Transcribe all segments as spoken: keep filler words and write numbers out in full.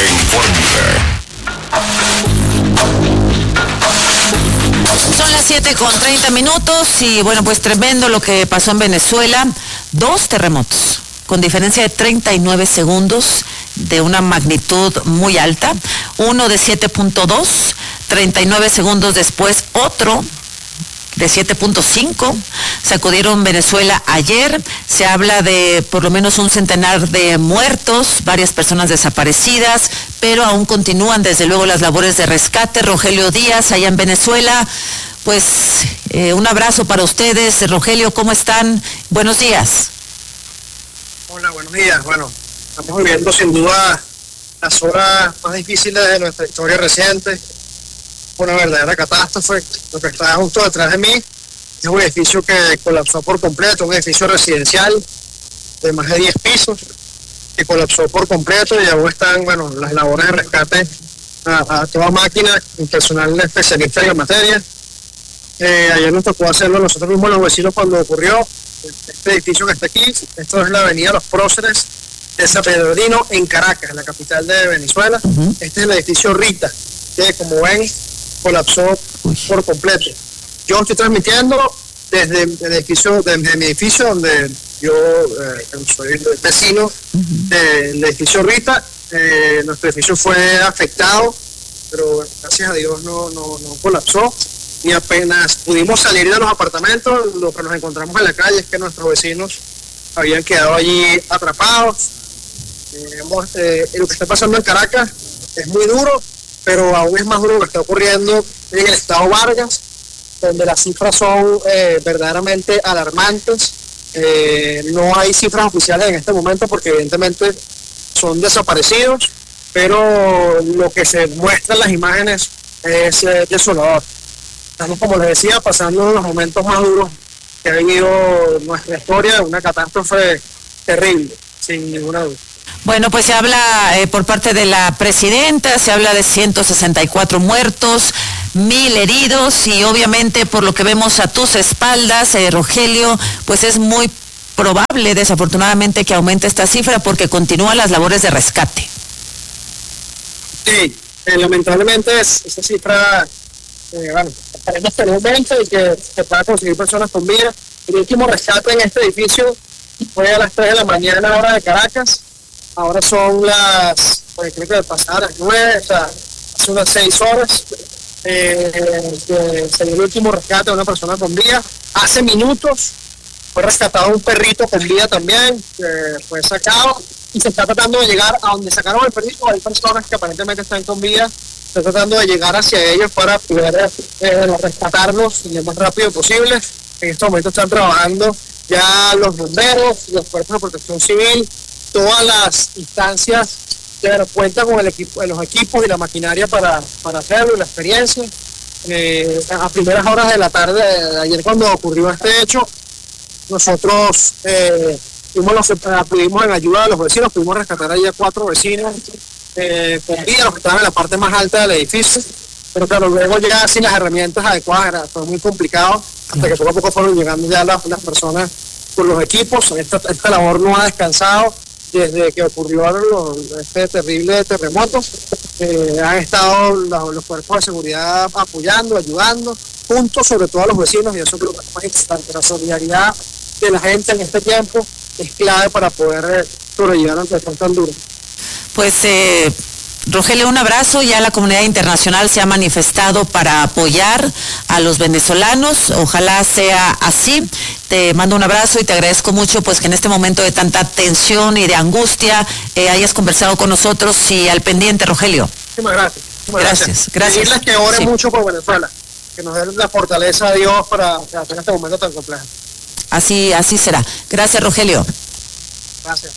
Son las siete con treinta minutos y bueno, pues tremendo lo que pasó en Venezuela. Dos terremotos con diferencia de treinta y nueve segundos, de una magnitud muy alta. Uno de siete punto dos, treinta y nueve segundos después otro de siete punto cinco, sacudieron Venezuela ayer. Se habla de por lo menos un centenar de muertos, varias personas desaparecidas, pero aún continúan desde luego las labores de rescate. Rogelio Díaz, allá en Venezuela, pues eh, un abrazo para ustedes. Rogelio, ¿cómo están? Buenos días. Hola, buenos días. Bueno, estamos viviendo sin duda las horas más difíciles de nuestra historia reciente. Una verdadera catástrofe. Lo que está justo detrás de mí es un edificio que colapsó por completo, un edificio residencial de más de diez pisos que colapsó por completo, y aún están, bueno, las labores de rescate a, a toda máquina, un personal especialista en la materia. Eh, ayer nos tocó hacerlo nosotros mismos los vecinos cuando ocurrió. Este edificio que está aquí, esto es la avenida Los Próceres de San Bernardino en Caracas, la capital de Venezuela. Uh-huh. Este es el edificio Rita, que como ven colapsó Uy. por completo. Yo estoy transmitiendo desde el edificio, desde mi edificio donde yo eh, soy vecino uh-huh. del edificio Rita. Eh, nuestro edificio fue afectado, pero gracias a Dios no, no, no colapsó. Y apenas pudimos salir de los apartamentos, lo que nos encontramos en la calle es que nuestros vecinos habían quedado allí atrapados. Eh, eh, lo que está pasando en Caracas es muy duro, pero aún es más duro lo que está ocurriendo en el estado Vargas, donde las cifras son eh, verdaderamente alarmantes. Eh, no hay cifras oficiales en este momento porque evidentemente son desaparecidos, pero lo que se muestra en las imágenes es eh, desolador. Estamos, como les decía, pasando los momentos más duros que ha vivido nuestra historia, una catástrofe terrible, sin ninguna duda. Bueno, pues se habla eh, por parte de la presidenta, se habla de ciento sesenta y cuatro muertos, mil heridos, y obviamente por lo que vemos a tus espaldas, eh, Rogelio, pues es muy probable, desafortunadamente, que aumente esta cifra porque continúan las labores de rescate. Sí, eh, lamentablemente es, esa cifra, eh, bueno, esperemos que no aumente y que se pueda conseguir personas con vida. El último rescate en este edificio fue a las tres de la mañana, hora de Caracas. Ahora son las, pues creo que pasaron las nueve, o sea, hace unas seis horas. Eh, que se dio el último rescate de una persona con vida. Hace minutos fue rescatado un perrito con vida también, que fue sacado, y se está tratando de llegar a donde sacaron el perrito. Hay personas que aparentemente están con vida, se está tratando de llegar hacia ellos para poder eh, rescatarlos lo más rápido posible. En estos momentos están trabajando ya los bomberos, los cuerpos de protección civil, todas las instancias que cuentan con el equipo, los equipos y la maquinaria para, para hacerlo, y la experiencia. Eh, a primeras horas de la tarde de ayer, cuando ocurrió este hecho, nosotros eh, fuimos los, acudimos en ayuda de los vecinos, pudimos rescatar allí a cuatro vecinos eh, con vida, los que estaban en la parte más alta del edificio, pero claro, luego ya sin las herramientas adecuadas fue muy complicado, hasta que poco a poco fueron llegando ya las, las personas con los equipos. Esta, esta labor no ha descansado desde que ocurrió los, este terrible terremoto. Eh, han estado los, los cuerpos de seguridad apoyando, ayudando, juntos, sobre todo a los vecinos, y eso creo que es más importante. La solidaridad de la gente en este tiempo es clave para poder sobrellevar ante esto tan duro. Pues eh, Rogelio, un abrazo. Ya la comunidad internacional se ha manifestado para apoyar a los venezolanos, ojalá sea así. Te mando un abrazo y te agradezco mucho pues que en este momento de tanta tensión y de angustia eh, hayas conversado con nosotros y al pendiente, Rogelio. Muchísimas gracias. Muchísimas gracias. Gracias. Gracias. Decirles que oren sí. mucho por Venezuela, que nos den la fortaleza a Dios para hacer este momento tan complejo. Así, así será. Gracias, Rogelio. Gracias.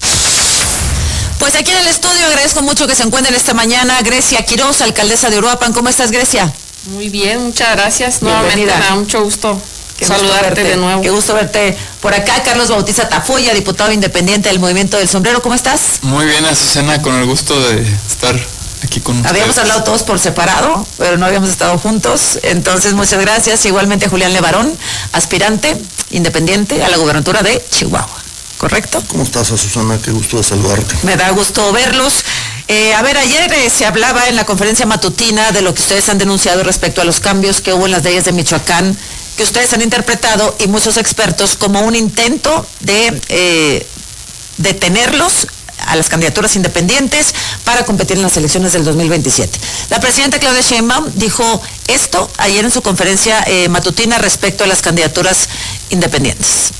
Pues aquí en el estudio agradezco mucho que se encuentren esta mañana Grecia Quiroz, alcaldesa de Uruapan. ¿Cómo estás, Grecia? Muy bien, muchas gracias. Nuevamente, me da mucho gusto Qué saludarte gusto verte, de nuevo. Qué gusto verte por acá. Carlos Bautista Tafoya, diputado independiente del Movimiento del Sombrero. ¿Cómo estás? Muy bien, Azucena, con el gusto de estar aquí con ustedes. Habíamos hablado todos por separado, pero no habíamos estado juntos. Entonces, muchas gracias. Igualmente, Julián Levarón, aspirante independiente a la gubernatura de Chihuahua. ¿Correcto? ¿Cómo estás, Azucena? Qué gusto de saludarte. Me da gusto verlos. Eh, a ver, ayer eh, se hablaba en la conferencia matutina de lo que ustedes han denunciado respecto a los cambios que hubo en las leyes de Michoacán, que ustedes han interpretado y muchos expertos como un intento de eh, detenerlos a las candidaturas independientes para competir en las elecciones del dos mil veintisiete. La presidenta Claudia Sheinbaum dijo esto ayer en su conferencia eh, matutina respecto a las candidaturas independientes.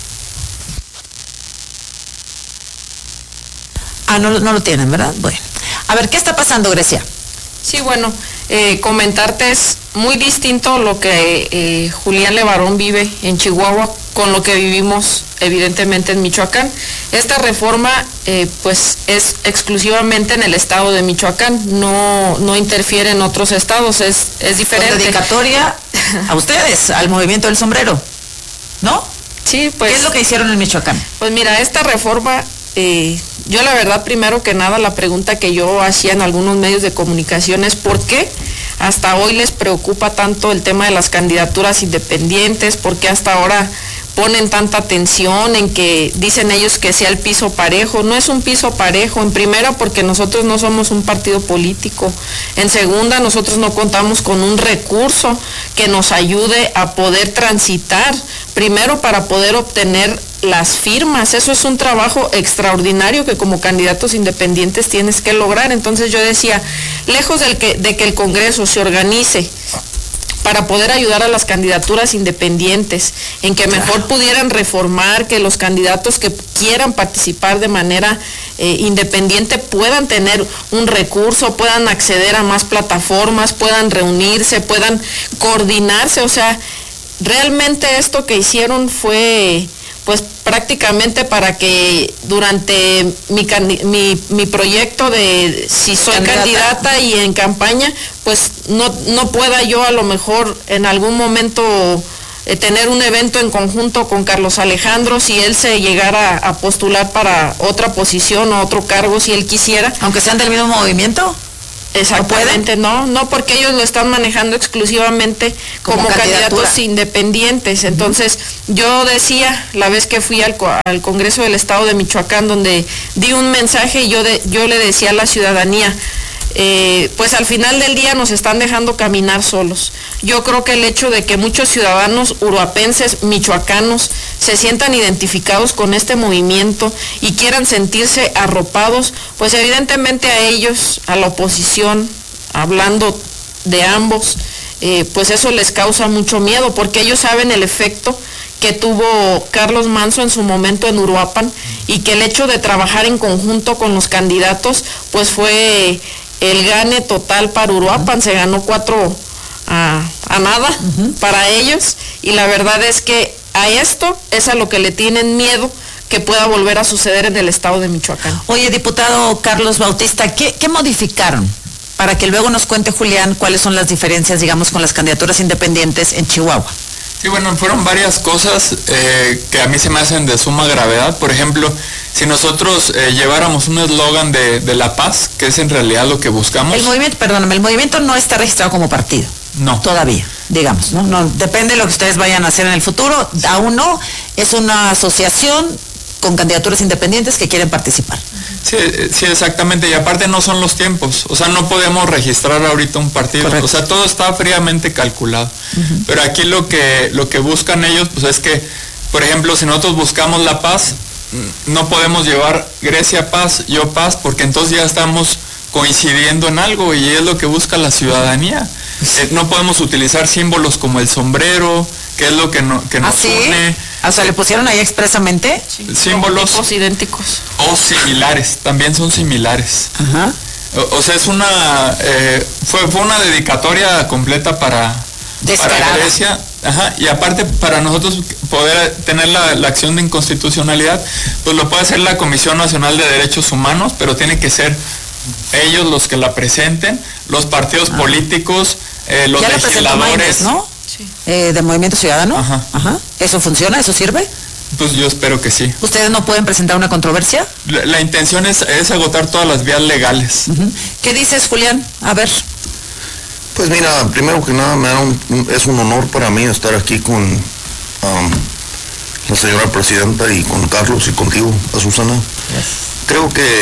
Ah, no, no lo tienen, ¿verdad? Bueno. A ver, ¿qué está pasando, Grecia? Sí, bueno, eh, comentarte es muy distinto lo que eh, Julián Levarón vive en Chihuahua con lo que vivimos evidentemente en Michoacán. Esta reforma eh, pues es exclusivamente en el estado de Michoacán, no, no interfiere en otros estados, es, es diferente. Con dedicatoria a ustedes, al movimiento del sombrero, ¿no? Sí, pues. ¿Qué es lo que hicieron en Michoacán? Pues mira, esta reforma... Eh, yo la verdad, primero que nada, la pregunta que yo hacía en algunos medios de comunicación es ¿por qué hasta hoy les preocupa tanto el tema de las candidaturas independientes? ¿Por qué hasta ahora ponen tanta atención en que dicen ellos que sea el piso parejo? No es un piso parejo, en primera porque nosotros no somos un partido político, en segunda nosotros no contamos con un recurso que nos ayude a poder transitar, primero para poder obtener las firmas. Eso es un trabajo extraordinario que como candidatos independientes tienes que lograr. Entonces yo decía, lejos del que, de que el Congreso se organice para poder ayudar a las candidaturas independientes, en que mejor claro. pudieran reformar, que los candidatos que quieran participar de manera eh, independiente puedan tener un recurso, puedan acceder a más plataformas, puedan reunirse, puedan coordinarse. O sea, realmente esto que hicieron fue pues prácticamente para que durante mi, mi, mi proyecto de si soy candidata. candidata y en campaña, pues no, no pueda yo a lo mejor en algún momento eh, tener un evento en conjunto con Carlos Alejandro, si él se llegara a postular para otra posición o otro cargo, si él quisiera. Aunque sean del mismo movimiento. Exactamente, no, no, porque ellos lo están manejando exclusivamente como, como candidatos independientes. Entonces, uh-huh. yo decía, la vez que fui al, al Congreso del Estado de Michoacán, donde di un mensaje y yo, de, yo le decía a la ciudadanía, eh, pues al final del día nos están dejando caminar solos. Yo creo que el hecho de que muchos ciudadanos uruapenses, michoacanos, se sientan identificados con este movimiento y quieran sentirse arropados, pues evidentemente a ellos, a la oposición, hablando de ambos, eh, pues eso les causa mucho miedo, porque ellos saben el efecto que tuvo Carlos Manzo en su momento en Uruapan, y que el hecho de trabajar en conjunto con los candidatos, pues fue el gane total para Uruapan. Se ganó cuatro a, a nada uh-huh. para ellos, y la verdad es que a esto es a lo que le tienen miedo que pueda volver a suceder en el estado de Michoacán. Oye, diputado Carlos Bautista, ¿qué, qué modificaron? Para que luego nos cuente Julián cuáles son las diferencias, digamos, con las candidaturas independientes en Chihuahua. Sí, bueno, fueron varias cosas eh, que a mí se me hacen de suma gravedad. Por ejemplo, si nosotros eh, lleváramos un eslogan de, de la paz, que es en realidad lo que buscamos. El movimiento, perdóname, el movimiento no está registrado como partido. No. Todavía, digamos, ¿no? No, depende de lo que ustedes vayan a hacer en el futuro. Aún no, es una asociación con candidaturas independientes que quieren participar. Sí, sí, exactamente, y aparte no son los tiempos, o sea, no podemos registrar ahorita un partido. Correcto. O sea, todo está fríamente calculado. Uh-huh. Pero aquí lo que, lo que buscan ellos, pues es que, por ejemplo, si nosotros buscamos la paz, no podemos llevar Grecia paz, yo paz, porque entonces ya estamos coincidiendo en algo, y es lo que busca la ciudadanía. Eh, no podemos utilizar símbolos como el sombrero, que es lo que, no, que nos ¿Ah, sí? une. O sea, ¿le pusieron ahí expresamente? Sí, símbolos tipos idénticos. O similares, también son similares. Ajá. O, o sea, es una, eh, fue, fue una dedicatoria completa para, para Grecia. Ajá, y aparte para nosotros poder tener la, la acción de inconstitucionalidad, pues lo puede hacer la Comisión Nacional de Derechos Humanos, pero tiene que ser ellos los que la presenten, los partidos ah. políticos, eh, los ya legisladores, ¿no? Sí. Eh, del Movimiento Ciudadano. Ajá. Ajá. ¿Eso funciona? ¿Eso sirve? Pues yo espero que sí. ¿Ustedes no pueden presentar una controversia? La, la intención es, es agotar todas las vías legales. Uh-huh. ¿Qué dices, Julián? A ver. Pues mira, primero que nada me da un, es un honor para mí estar aquí con um, la señora presidenta y con Carlos y contigo, Azucena. Yes. Creo que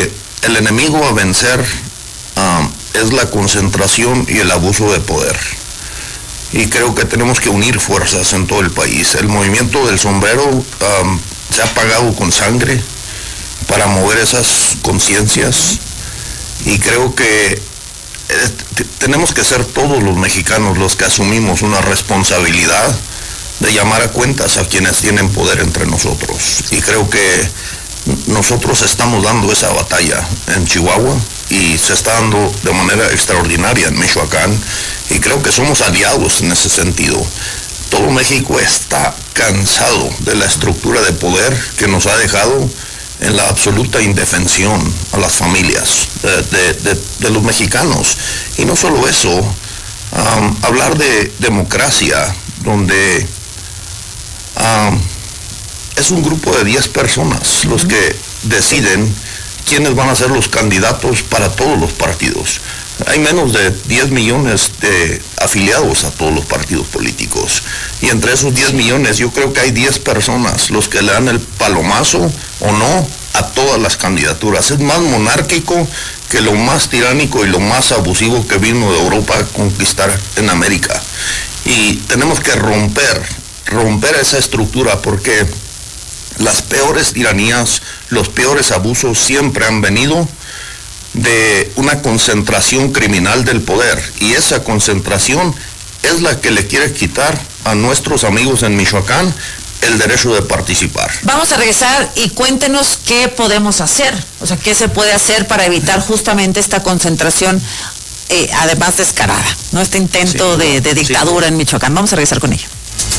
el enemigo a vencer um, es la concentración y el abuso de poder. Y creo que tenemos que unir fuerzas en todo el país. El movimiento del sombrero um, se ha pagado con sangre para mover esas conciencias, y creo que eh, t- tenemos que ser todos los mexicanos los que asumimos una responsabilidad de llamar a cuentas a quienes tienen poder entre nosotros. Y creo que nosotros estamos dando esa batalla en Chihuahua y se está dando de manera extraordinaria en Michoacán, y creo que somos aliados en ese sentido. Todo México está cansado de la estructura de poder que nos ha dejado en la absoluta indefensión a las familias de, de, de, de los mexicanos. Y no solo eso, um, hablar de democracia, donde um, es un grupo de diez personas los que deciden quiénes van a ser los candidatos para todos los partidos. Hay menos de diez millones de afiliados a todos los partidos políticos, y entre esos diez millones yo creo que hay diez personas los que le dan el palomazo o no a todas las candidaturas. Es más monárquico que lo más tiránico y lo más abusivo que vino de Europa a conquistar en América. Y tenemos que romper, romper esa estructura, porque las peores tiranías, los peores abusos siempre han venido de una concentración criminal del poder, y esa concentración es la que le quiere quitar a nuestros amigos en Michoacán el derecho de participar. Vamos a regresar y cuéntenos qué podemos hacer, o sea, qué se puede hacer para evitar justamente esta concentración, eh, además descarada, ¿no? Este intento sí, de, de dictadura sí. en Michoacán. Vamos a regresar con ello.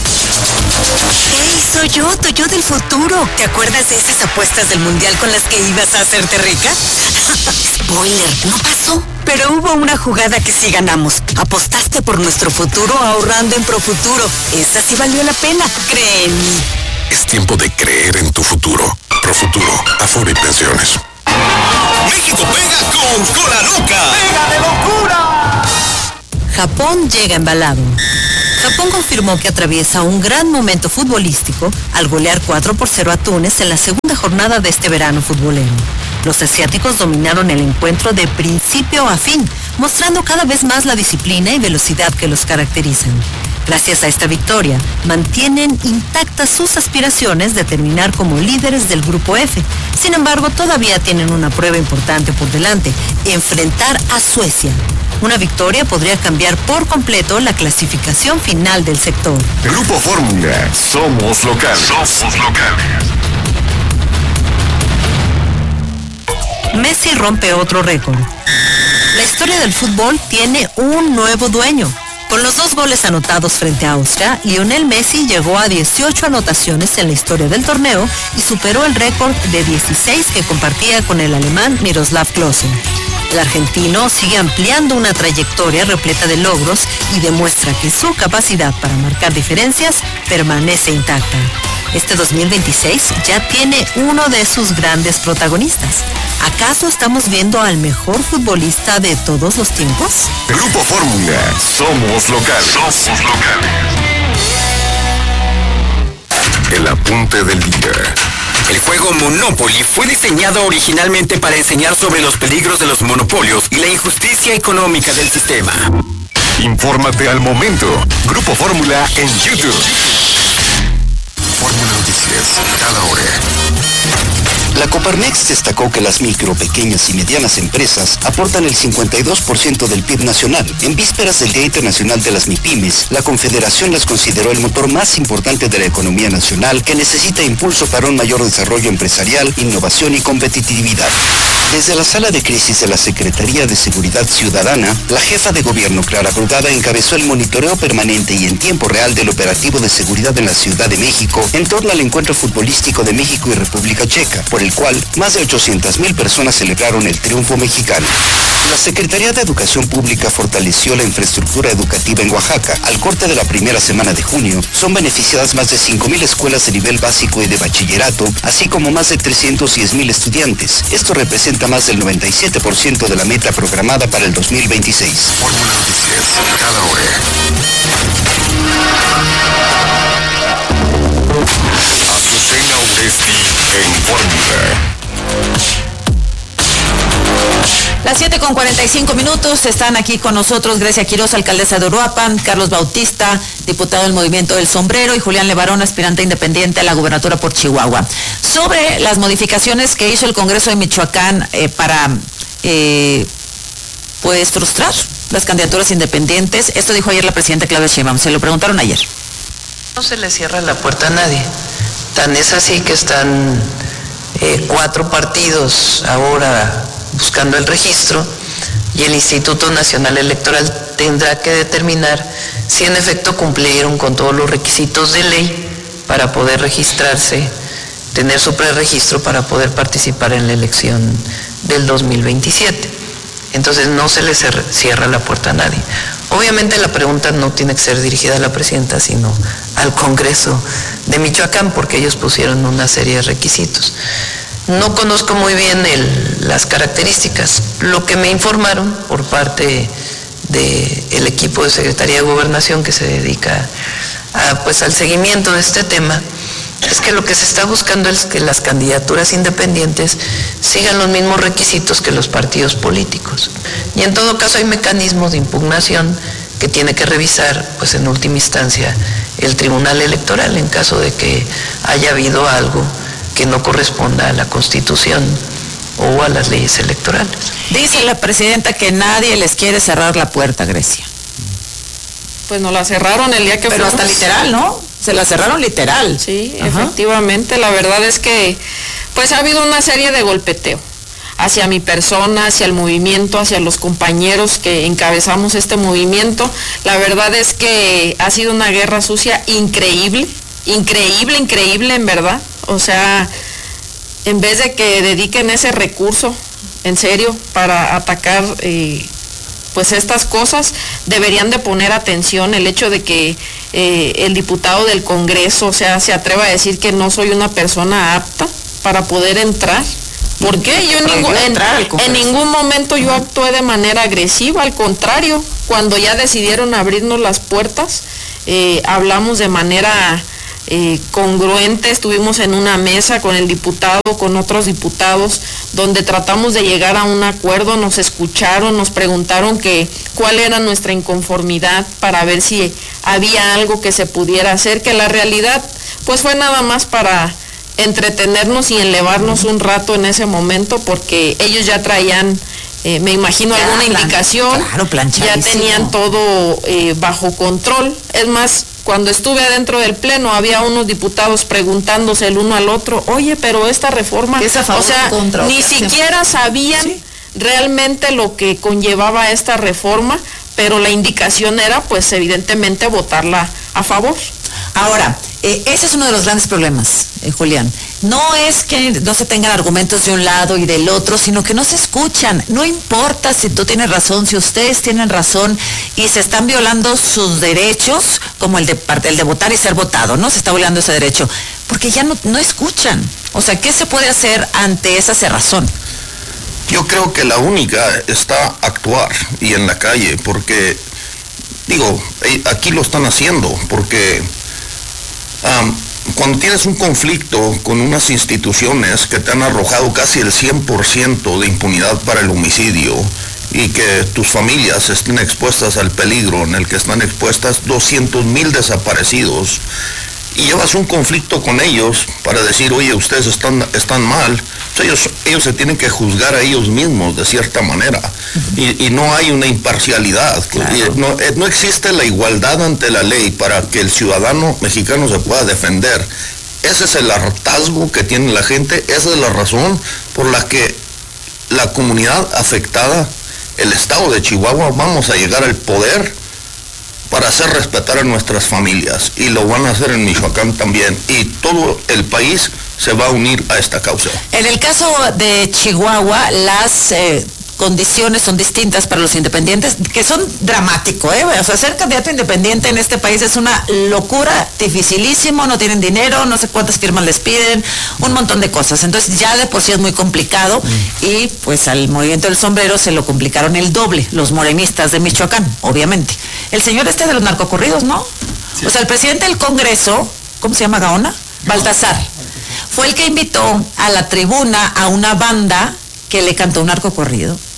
¡Hey, soy yo, tu yo del futuro! ¿Te acuerdas de esas apuestas del mundial con las que ibas a hacerte rica? Spoiler, no pasó. Pero hubo una jugada que sí ganamos. Apostaste por nuestro futuro ahorrando en Profuturo. Esa sí valió la pena, cree en mí. Es tiempo de creer en tu futuro. Profuturo, Afore y Pensiones. México pega con Cola Loca. ¡Pega de locura! Japón llega embalado. Japón confirmó que atraviesa un gran momento futbolístico al golear cuatro por cero a Túnez en la segunda jornada de este verano futbolero. Los asiáticos dominaron el encuentro de principio a fin, mostrando cada vez más la disciplina y velocidad que los caracterizan. Gracias a esta victoria, mantienen intactas sus aspiraciones de terminar como líderes del Grupo F. Sin embargo, todavía tienen una prueba importante por delante: enfrentar a Suecia. Una victoria podría cambiar por completo la clasificación final del sector. Grupo Fórmula, somos locales. Somos locales. Messi rompe otro récord. La historia del fútbol tiene un nuevo dueño. Con los dos goles anotados frente a Austria, Lionel Messi llegó a dieciocho anotaciones en la historia del torneo y superó el récord de dieciséis que compartía con el alemán Miroslav Klose. El argentino sigue ampliando una trayectoria repleta de logros y demuestra que su capacidad para marcar diferencias permanece intacta. Este dos mil veintiséis ya tiene uno de sus grandes protagonistas. ¿Acaso estamos viendo al mejor futbolista de todos los tiempos? Grupo Fórmula, somos locales. Somos locales. El apunte del día. El juego Monopoly fue diseñado originalmente para enseñar sobre los peligros de los monopolios y la injusticia económica del sistema. Infórmate al momento. Grupo Fórmula en YouTube. Fórmula Noticias, cada hora. La Coparmex destacó que las micro, pequeñas y medianas empresas aportan el cincuenta y dos por ciento del P I B nacional. En vísperas del Día Internacional de las MIPYMES, la Confederación las consideró el motor más importante de la economía nacional, que necesita impulso para un mayor desarrollo empresarial, innovación y competitividad. Desde la sala de crisis de la Secretaría de Seguridad Ciudadana, la jefa de gobierno, Clara Brugada, encabezó el monitoreo permanente y en tiempo real del operativo de seguridad en la Ciudad de México en torno al encuentro futbolístico de México y República Checa, por el cual más de ochocientas mil personas celebraron el triunfo mexicano. La Secretaría de Educación Pública fortaleció la infraestructura educativa en Oaxaca. Al corte de la primera semana de junio, son beneficiadas más de cinco mil escuelas de nivel básico y de bachillerato, así como más de trescientos diez mil estudiantes. Esto representa más del noventa y siete por ciento de la meta programada para el dos mil veintiséis. Fórmula Noticias, cada hora. Azucena Uresti en Fórmula. Las siete con cuarenta y cinco minutos, están aquí con nosotros Grecia Quiroz, alcaldesa de Uruapan, Carlos Bautista, diputado del Movimiento del Sombrero, y Julián Levarón, aspirante independiente a la gubernatura por Chihuahua. Sobre las modificaciones que hizo el Congreso de Michoacán eh, para, eh, pues, frustrar las candidaturas independientes, esto dijo ayer la presidenta Claudia Sheinbaum, se lo preguntaron ayer. No se le cierra la puerta a nadie, tan es así que están eh, cuatro partidos ahora buscando el registro, y el Instituto Nacional Electoral tendrá que determinar si en efecto cumplieron con todos los requisitos de ley para poder registrarse, tener su preregistro para poder participar en la elección del dos mil veintisiete. Entonces no se le cierra la puerta a nadie. Obviamente la pregunta no tiene que ser dirigida a la presidenta, sino al Congreso de Michoacán, porque ellos pusieron una serie de requisitos. No conozco muy bien el, las características. Lo que me informaron por parte del equipo de Secretaría de Gobernación que se dedica a, pues, al seguimiento de este tema, es que lo que se está buscando es que las candidaturas independientes sigan los mismos requisitos que los partidos políticos. Y en todo caso hay mecanismos de impugnación que tiene que revisar, pues en última instancia, el Tribunal Electoral en caso de que haya habido algo que no corresponda a la Constitución o a las leyes electorales. Dice la presidenta que nadie les quiere cerrar la puerta, Grecia. Pues nos la cerraron el día que Pero fuimos. hasta literal, ¿no? Se la cerraron literal. Sí, Ajá. Efectivamente, la verdad es que pues ha habido una serie de golpeteo hacia mi persona, hacia el movimiento, hacia los compañeros que encabezamos este movimiento. La verdad es que ha sido una guerra sucia increíble, increíble, increíble en verdad. O sea, en vez de que dediquen ese recurso, en serio, para atacar eh, pues estas cosas, deberían de poner atención el hecho de que eh, el diputado del Congreso, o sea, se atreva a decir que no soy una persona apta para poder entrar. ¿Por qué? Yo en ningún, en, en ningún momento yo actué de manera agresiva, al contrario, cuando ya decidieron abrirnos las puertas, eh, hablamos de manera eh, congruente, estuvimos en una mesa con el diputado, con otros diputados, donde tratamos de llegar a un acuerdo, nos escucharon, nos preguntaron que cuál era nuestra inconformidad para ver si había algo que se pudiera hacer, que la realidad pues fue nada más para entretenernos y elevarnos un rato en ese momento, porque ellos ya traían, eh, me imagino, ya, alguna plan, indicación, claro, ya tenían todo eh, bajo control. Es más, cuando estuve adentro del pleno, había unos diputados preguntándose el uno al otro, oye, pero esta reforma, ¿es a favor, o sea, contra, ni siquiera sabían ¿sí? realmente lo que conllevaba esta reforma, pero la indicación era, pues, evidentemente, votarla a favor. Ahora, eh, ese es uno de los grandes problemas, eh, Julián. No es que no se tengan argumentos de un lado y del otro, sino que no se escuchan. No importa si tú tienes razón, si ustedes tienen razón y se están violando sus derechos, como el de, el de votar y ser votado, ¿no? Se está violando ese derecho, porque ya no, no escuchan. O sea, ¿qué se puede hacer ante esa cerrazón? Yo creo que la única está actuar y en la calle, porque, digo, aquí lo están haciendo, porque Um, cuando tienes un conflicto con unas instituciones que te han arrojado casi el cien por ciento de impunidad para el homicidio y que tus familias estén expuestas al peligro en el que están expuestas doscientos mil desaparecidos, y llevas un conflicto con ellos para decir, oye, ustedes están, están mal, pues ellos, ellos se tienen que juzgar a ellos mismos de cierta manera, uh-huh. y, y no hay una imparcialidad, claro. no, no existe la igualdad ante la ley para que el ciudadano mexicano se pueda defender. Ese es el hartazgo que tiene la gente, esa es la razón por la que la comunidad afectada, el estado de Chihuahua, vamos a llegar al poder para hacer respetar a nuestras familias, y lo van a hacer en Michoacán también, y todo el país se va a unir a esta causa. En el caso de Chihuahua, las eh, condiciones son distintas para los independientes, que son dramáticos, ¿eh? O sea, ser candidato independiente en este país es una locura, dificilísimo, no tienen dinero, no sé cuántas firmas les piden, un montón de cosas. Entonces ya de por sí es muy complicado, mm. y pues al Movimiento del Sombrero se lo complicaron el doble, los morenistas de Michoacán, obviamente. El señor este de los narcocorridos, ¿no? Sí. O sea, el presidente del Congreso, ¿cómo se llama, Gaona? Baltasar, fue el que invitó a la tribuna a una banda que le cantó un narcocorrido.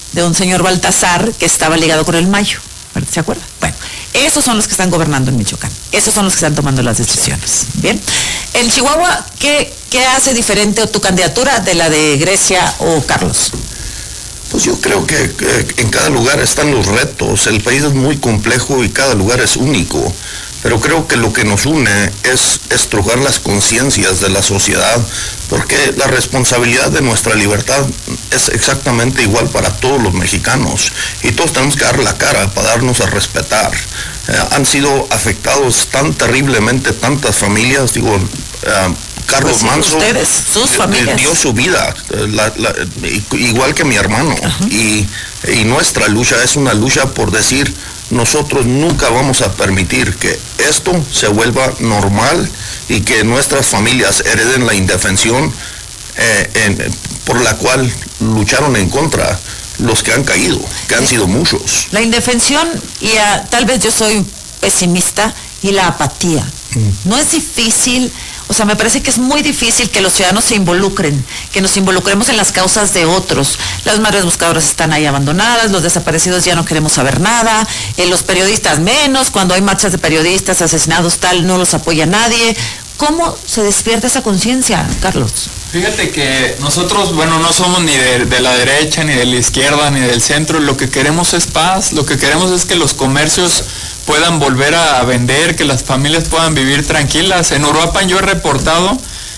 de un señor Baltasar que estaba ligado con el Mayo. ¿Se acuerda? Bueno, esos son los que están gobernando en Michoacán. Esos son los que están tomando las decisiones. Bien. En Chihuahua, ¿qué, qué hace diferente tu candidatura de la de Grecia o Carlos? Pues yo creo que, que en cada lugar están los retos. El país es muy complejo y cada lugar es único. Pero creo que lo que nos une es estrujar las conciencias de la sociedad, porque la responsabilidad de nuestra libertad es exactamente igual para todos los mexicanos y todos tenemos que dar la cara para darnos a respetar. Eh, han sido afectados tan terriblemente tantas familias, digo, eh, Carlos pues sí, Manso ustedes, sus familias. dio su vida, la, la, igual que mi hermano, y, y nuestra lucha es una lucha por decir, nosotros nunca vamos a permitir que esto se vuelva normal y que nuestras familias hereden la indefensión eh, en, por la cual lucharon en contra los que han caído, que han sido muchos. La indefensión y a, tal vez yo soy pesimista, y la apatía. Mm. No es difícil, o sea, me parece que es muy difícil que los ciudadanos se involucren, que nos involucremos en las causas de otros. Las madres buscadoras están ahí abandonadas, los desaparecidos ya no queremos saber nada, eh, los periodistas menos, cuando hay marchas de periodistas asesinados tal, no los apoya nadie. ¿Cómo se despierta esa conciencia, Carlos? Fíjate que nosotros, bueno, no somos ni de, de la derecha, ni de la izquierda, ni del centro. Lo que queremos es paz, lo que queremos es que los comercios puedan volver a vender, que las familias puedan vivir tranquilas. En Uruapan yo he reportado,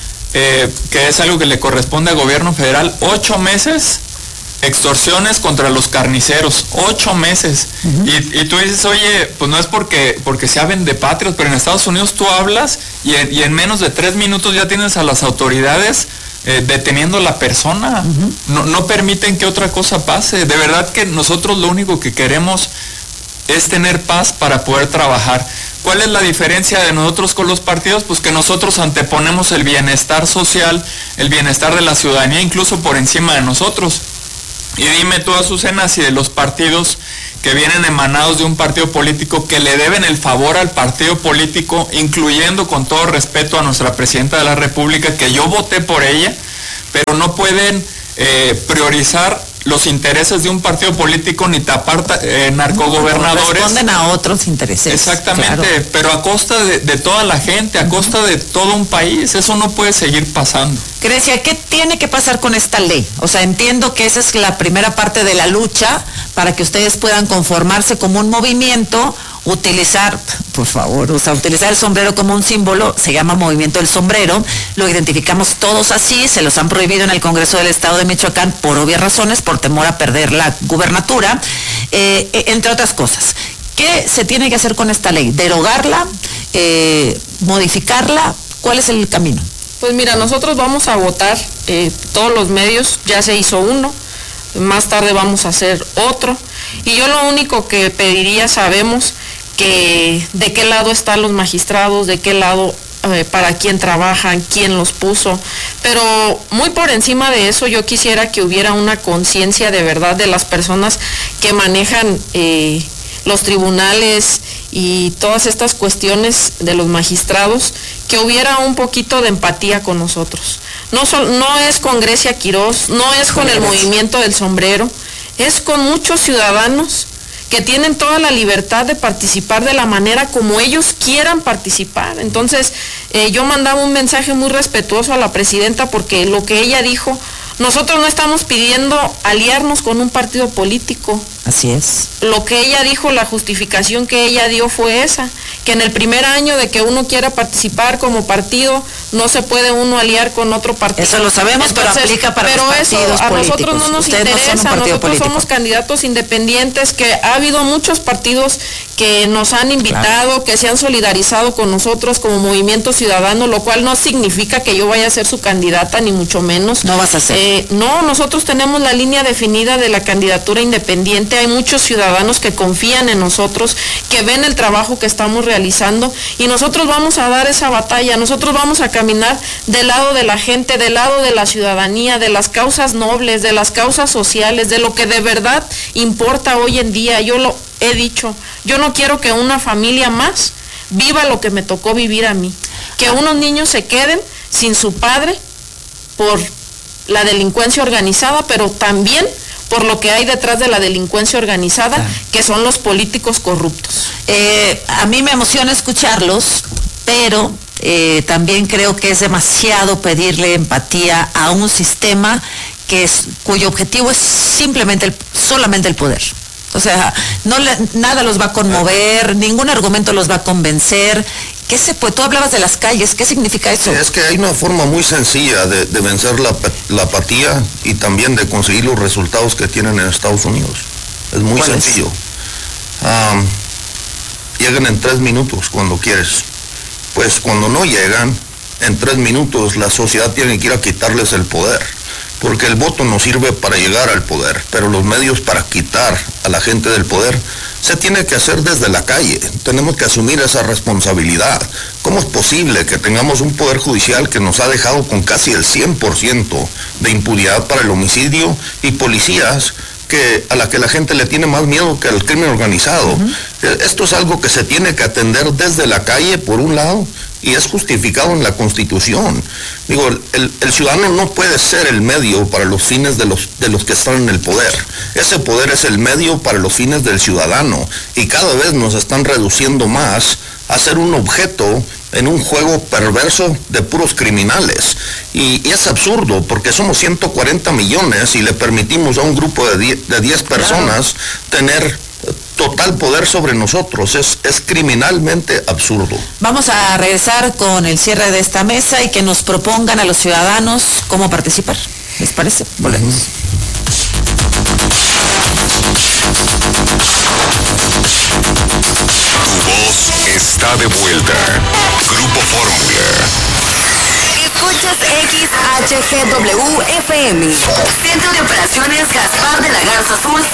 eh, que es algo que le corresponde al gobierno federal, ocho meses extorsiones contra los carniceros, ocho meses. Uh-huh. y, y tú dices, oye, pues no es porque, porque sea vendepatrios, pero en Estados Unidos tú hablas y en, y en menos de tres minutos ya tienes a las autoridades eh, deteniendo la persona. Uh-huh. No, no permiten que otra cosa pase. De verdad que nosotros lo único que queremos es tener paz para poder trabajar. ¿Cuál es la diferencia de nosotros con los partidos? Pues que nosotros anteponemos el bienestar social, el bienestar de la ciudadanía, incluso por encima de nosotros. Y dime tú, Azucena, si de los partidos que vienen emanados de un partido político que le deben el favor al partido político, incluyendo con todo respeto a nuestra presidenta de la República, que yo voté por ella, pero no pueden eh, priorizar los intereses de un partido político ni tapar eh, narcogobernadores. No, responden a otros intereses. Exactamente, claro. Pero a costa de, de toda la gente, a costa de todo un país. Eso no puede seguir pasando. Grecia, ¿qué tiene que pasar con esta ley? O sea, entiendo que esa es la primera parte de la lucha para que ustedes puedan conformarse como un movimiento, utilizar, por favor, o sea, utilizar el sombrero como un símbolo, se llama Movimiento del Sombrero, lo identificamos todos así, se los han prohibido en el Congreso del Estado de Michoacán por obvias razones, por temor a perder la gubernatura, eh, entre otras cosas. ¿Qué se tiene que hacer con esta ley? ¿Derogarla? Eh, ¿Modificarla? ¿Cuál es el camino? Pues mira, nosotros vamos a votar eh, todos los medios, ya se hizo uno, más tarde vamos a hacer otro, y yo lo único que pediría, sabemos que de qué lado están los magistrados, de qué lado, eh, para quién trabajan, quién los puso, pero muy por encima de eso yo quisiera que hubiera una conciencia de verdad de las personas que manejan eh, los tribunales y todas estas cuestiones de los magistrados, que hubiera un poquito de empatía con nosotros. No, son, no es con Grecia Quirós, no es con el Movimiento del Sombrero, es con muchos ciudadanos que tienen toda la libertad de participar de la manera como ellos quieran participar. Entonces, eh, yo mandaba un mensaje muy respetuoso a la presidenta, porque lo que ella dijo, nosotros no estamos pidiendo aliarnos con un partido político. Así es. Lo que ella dijo, la justificación que ella dio fue esa, que en el primer año de que uno quiera participar como partido, no se puede uno aliar con otro partido. Eso lo sabemos, entonces, pero aplica para pero los partidos eso a políticos. Nosotros no nos Ustedes interesa, no son un partido nosotros político. Somos candidatos independientes, que ha habido muchos partidos que nos han invitado, claro, que se han solidarizado con nosotros como Movimiento Ciudadano, lo cual no significa que yo vaya a ser su candidata, ni mucho menos. No vas a ser. Eh, no, nosotros tenemos la línea definida de la candidatura independiente. Hay muchos ciudadanos que confían en nosotros, que ven el trabajo que estamos realizando, y nosotros vamos a dar esa batalla. Nosotros vamos a caminar del lado de la gente, del lado de la ciudadanía, de las causas nobles, de las causas sociales, de lo que de verdad importa hoy en día. Yo lo he dicho, yo no quiero que una familia más viva lo que me tocó vivir a mí, que unos niños se queden sin su padre por la delincuencia organizada, pero también por lo que hay detrás de la delincuencia organizada, ah. que son los políticos corruptos. Eh, a mí me emociona escucharlos, pero eh, también creo que es demasiado pedirle empatía a un sistema que es, cuyo objetivo es simplemente el, solamente el poder. O sea, no le, nada los va a conmover, ningún argumento los va a convencer. ¿Qué se puede? Tú hablabas de las calles, ¿qué significa eso? Es que hay una forma muy sencilla de, de vencer la, la apatía y también de conseguir los resultados que tienen en Estados Unidos. Es muy sencillo. Um, llegan en tres minutos cuando quieres. Pues cuando no llegan, en tres minutos la sociedad tiene que ir a quitarles el poder. Porque el voto nos sirve para llegar al poder, pero los medios para quitar a la gente del poder se tiene que hacer desde la calle. Tenemos que asumir esa responsabilidad. ¿Cómo es posible que tengamos un poder judicial que nos ha dejado con casi el cien por ciento de impunidad para el homicidio y policías que a la que la gente le tiene más miedo que al crimen organizado? Uh-huh. Esto es algo que se tiene que atender desde la calle, por un lado, y es justificado en la Constitución. Digo, el, el ciudadano no puede ser el medio para los fines de los, de los que están en el poder. Ese poder es el medio para los fines del ciudadano, y cada vez nos están reduciendo más a ser un objeto en un juego perverso de puros criminales. Y, y es absurdo, porque somos ciento cuarenta millones y le permitimos a un grupo de diez personas tener total poder sobre nosotros. Es, es criminalmente absurdo. Vamos a regresar con el cierre de esta mesa y que nos propongan a los ciudadanos cómo participar. ¿Les parece? Volvemos. Tu voz está de vuelta. Grupo Fórmula. Escuchas X H G W F M. Centro de Operaciones Gaspar de la Garza Azul.